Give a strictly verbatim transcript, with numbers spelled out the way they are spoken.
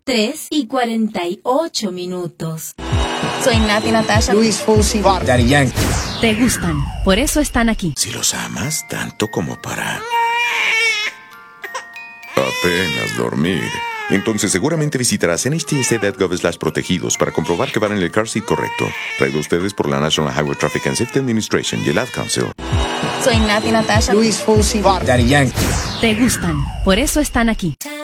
tres y cuarenta y ocho minutos. Soy Nati Natasha. Luis Fonsi. Daddy Yankee. Te gustan, por eso están aquí. Si los amas tanto como para apenas dormir, entonces seguramente visitarás N H T S A punto gov slash protegidos para comprobar que van en el car seat correcto. Traído a ustedes por la National Highway Traffic and Safety Administration y el Ad Council. Soy Nati Natasha. Luis Fonsi. Daddy Yankee. Te gustan, por eso están aquí.